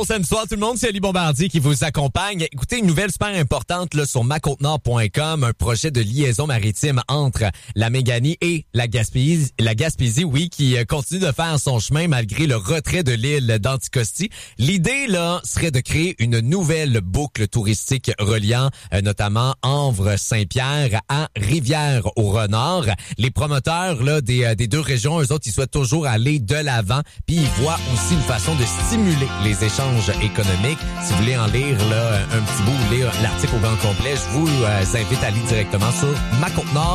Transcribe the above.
Bon samedi soir tout le monde, c'est Ali Bombardier qui vous accompagne. Écoutez, une nouvelle super importante là, sur macontenord.com, un projet de liaison maritime entre la Méganie et la Gaspésie, oui, qui continue de faire son chemin malgré le retrait de l'île d'Anticosti. L'idée là serait de créer une nouvelle boucle touristique reliant notamment Amvres-Saint-Pierre à Rivière-au-Renard. Les promoteurs là des deux régions, eux autres, ils souhaitent toujours aller de l'avant, puis ils voient aussi une façon de stimuler les échanges économiques. Si vous voulez en lire là un petit bout ou lire l'article au grand complet, je vous invite à aller directement sur Ma Côte Nord.